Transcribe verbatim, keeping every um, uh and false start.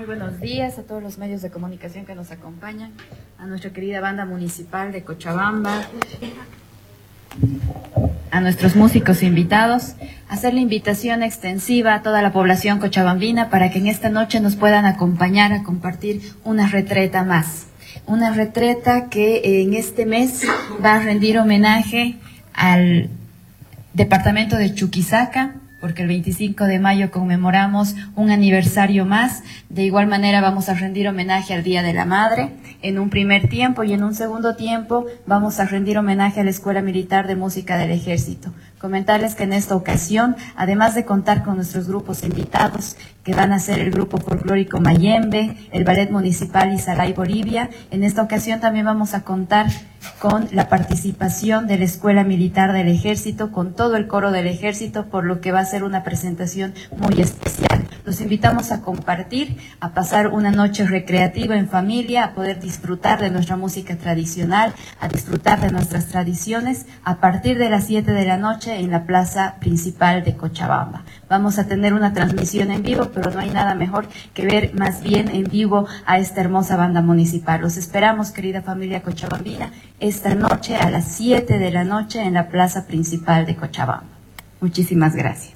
Muy buenos días a todos los medios de comunicación que nos acompañan, a nuestra querida banda municipal de Cochabamba, a nuestros músicos invitados, hacer la invitación extensiva a toda la población cochabambina para que en esta noche nos puedan acompañar a compartir una retreta más. Una retreta que en este mes va a rendir homenaje al departamento de Chuquisaca, porque el veinticinco de mayo conmemoramos un aniversario más. De igual manera vamos a rendir homenaje al Día de la Madre en un primer tiempo, y en un segundo tiempo vamos a rendir homenaje a la Escuela Militar de Música del Ejército. Comentarles que en esta ocasión, además de contar con nuestros grupos invitados, que van a ser el grupo folclórico Mayembe, el Ballet Municipal Isalay Bolivia, en esta ocasión también vamos a contar con la participación de la Escuela Militar del Ejército, con todo el coro del Ejército, por lo que va a ser una presentación muy especial. Los invitamos a compartir, a pasar una noche recreativa en familia, a poder disfrutar de nuestra música tradicional, a disfrutar de nuestras tradiciones a partir de las siete de la noche en la plaza principal de Cochabamba. Vamos a tener una transmisión en vivo, pero no hay nada mejor que ver más bien en vivo a esta hermosa banda municipal. Los esperamos, querida familia cochabambina, esta noche a las siete de la noche en la plaza principal de Cochabamba. Muchísimas gracias.